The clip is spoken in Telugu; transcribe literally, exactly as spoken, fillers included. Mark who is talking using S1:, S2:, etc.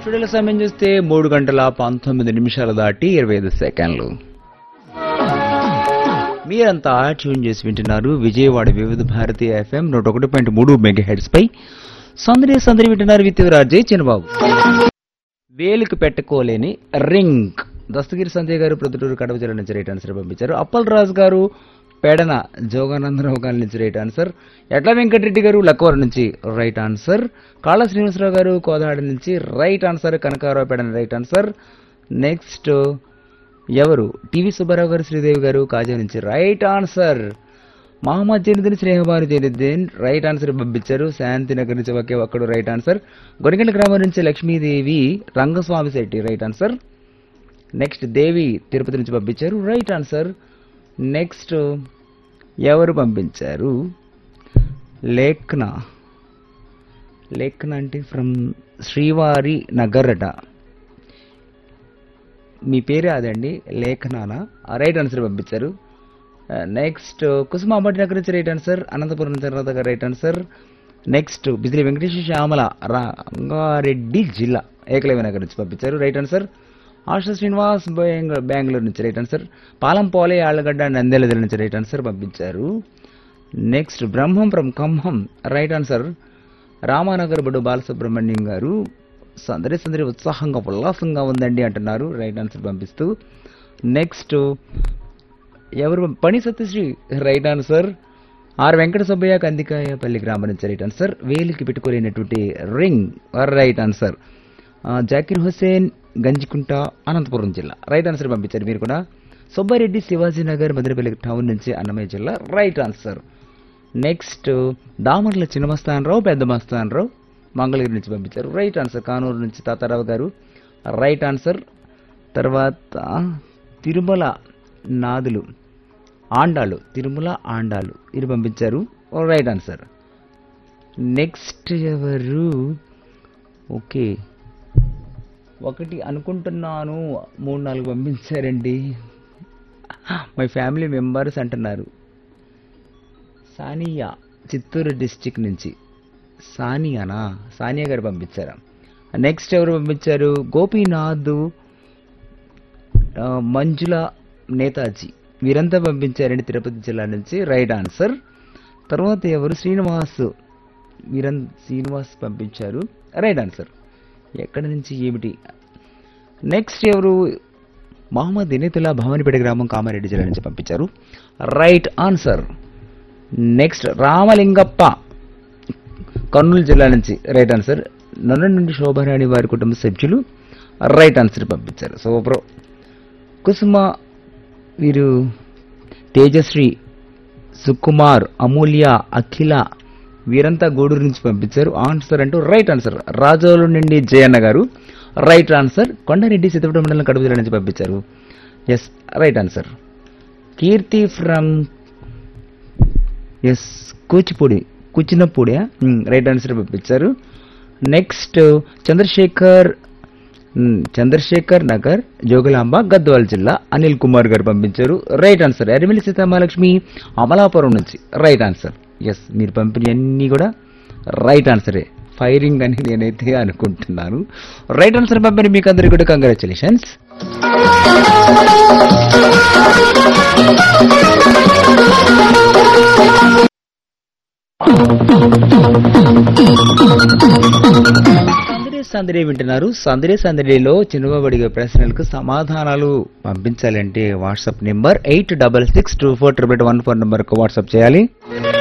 S1: స్టూడియోలో సమయం చూస్తే మూడు గంటల పంతొమ్మిది నిమిషాలు దాటి ఇరవై ఐదు సెకండ్లు. మీరంతా ట్యూన్ చేసి వింటున్నారు విజయవాడ వివిధ భారతి ఎఫ్ఎం నూట ఒకటి పాయింట్ మూడు మెగా హెడ్స్ పై. సందడి సందడి వింటున్నారు విత్ రాజే చిన్నబాబు. వేలికి పెట్టుకోలేని రింగ్ దస్తగిరి సంజయ్ గారు ప్రొద్దుటూరు కడప జిల్లా నుంచి రైట్ ఆన్సర్ పంపించారు. అప్పల్ రాజు గారు పేడన జోగానందరావు గారి నుంచి రైట్ ఆన్సర్. ఎట్ల వెంకటరెడ్డి గారు లక్కవరం నుంచి రైట్ ఆన్సర్. కాళ్ళ శ్రీనివాసరావు గారు కోదాడ నుంచి right answer. Kanakarao పేడన right answer. Next ఎవరు టీవీ సుబ్బారావు గారు శ్రీదేవి గారు కాజా నుంచి right answer. Mohammed Zainuddin Sneha Banu Zainuddin right answer పంపించారు. శాంతినగర్ నుంచి ఒకే ఒక్కడు రైట్ ఆన్సర్. గొరిగంట గ్రామం నుంచి Lakshmidevi Rangaswamy Shetty right answer. Next దేవి తిరుపతి నుంచి పంపించారు రైట్ ఆన్సర్. నెక్స్ట్ ఎవరు పంపించారు లేఖన లేఖన అంటే ఫ్రమ్ శ్రీవారి నగర్ అట. మీ పేరే అదండి లేఖనానా? రైట్ ఆన్సర్ పంపించారు. నెక్స్ట్ కుసుమాబాటి నగర్ నుంచి రైట్ ఆన్సర్. అనంతపురం నుంచి తర్వాత right answer. Next Bijli Venkateswara Shyamala Rangareddy జిల్లా ఏకలవ్య నగర్ నుంచి పంపించారు రైట్ ఆన్సర్. ఆశా శ్రీనివాస్ బెంగళూరు నుంచి రైట్ ఆన్సర్. పాలంపోలే ఆళ్లగడ్డ నంద్యాల జిల్లా నుంచి రైట్ ఆన్సర్ పంపించారు. Next Brahmam from Khammam right answer. Ramanagar బడు Balasubrahmanyam గారు సందడి సందడి ఉత్సాహంగా ఉల్లాసంగా ఉందండి అంటున్నారు రైట్ ఆన్సర్ పంపిస్తూ. నెక్స్ట్ ఎవరు పని Satyasri right answer. Are Venkata Subbaiah Kandikayapalli గ్రామం నుంచి రైట్ ఆన్సర్. వేలికి పెట్టుకోలేనటువంటి ring right answer. Zakir Hussain Ganjikunta Anantapuram జిల్లా రైట్ ఆన్సర్ పంపించారు మీరు కూడా. సుబ్బారెడ్డి శివాజీనగర్ మధురపల్లి టౌన్ నుంచి అన్నమయ్య జిల్లా రైట్ ఆన్సర్. నెక్స్ట్ దామర్ల చిన్న మస్తానరావు పెద్ద మస్తానరావు మంగళగిరి నుంచి పంపించారు రైట్ ఆన్సర్. కానూరు నుంచి తాతారావు గారు రైట్ ఆన్సర్. తర్వాత తిరుమల నాదులు ఆండాలు తిరుమల ఆండాలు ఇది పంపించారు రైట్ ఆన్సర్. నెక్స్ట్ ఎవరు ఓకే ఒకటి అనుకుంటున్నాను మూడు నాలుగు పంపించారండి. మై ఫ్యామిలీ మెంబర్స్ అంటున్నారు. సానియా చిత్తూరు డిస్టిక్ నుంచి సానియానా సానియా గారు పంపించారా? నెక్స్ట్ ఎవరు పంపించారు గోపీనాథ్ మంజుల నేతాజీ వీరంతా పంపించారండి తిరుపతి జిల్లా నుంచి రైట్ ఆన్సర్. తర్వాత ఎవరు శ్రీనివాస్ వీరన్ శ్రీనివాస్ పంపించారు రైట్ ఆన్సర్. ఎక్కడి నుంచి ఏమిటి? నెక్స్ట్ ఎవరు మహమ్మద్ ఇనేతుల్లా భవానీపేట గ్రామం కామారెడ్డి జిల్లా నుంచి పంపించారు right answer. Next Ramalingappa Kurnool జిల్లా నుంచి రైట్ ఆన్సర్. నన్ను నుండి శోభారాణి వారి కుటుంబ సభ్యులు రైట్ ఆన్సర్ పంపించారు. సో ప్రో కుసుమ వీరు తేజశ్రీ సుకుమార్ అమూల్య అఖిల వీరంతా గూడూరు నుంచి పంపించారు ఆన్సర్ అంటూ రైట్ ఆన్సర్. రాజోలు నుండి జయన్న గారు రైట్ ఆన్సర్. కొండారెడ్డి సిద్ధపట్నం మండలం కడప జిల్లా నుంచి పంపించారు yes right answer. Keerthi from yes Kuchipudi Kuchinapudi right answer పంపించారు. నెక్స్ట్ చంద్రశేఖర్ చంద్రశేఖర్ నగర్ జోగులాంబ గద్వాల జిల్లా అనిల్ కుమార్ గారు పంపించారు రైట్ ఆన్సర్. ఎరిమిలి సీతామహాలక్ష్మి అమలాపురం నుంచి రైట్ ఆన్సర్. ఎస్ మీరు పంపిణీ అన్నీ కూడా రైట్ ఆన్సరే. ఫైరింగ్ అని నేనైతే అనుకుంటున్నాను. రైట్ ఆన్సర్ పంపిణీ మీకు అందరికీ కూడా కంగ్రాచులేషన్స్. సందడి సందడి వింటున్నారు. సందడి సందడిలో చిన్నబడిగే ప్రశ్నలకు సమాధానాలు పంపించాలంటే WhatsApp number eight double six two four triple one four నెంబర్కు వాట్సాప్ చేయాలి.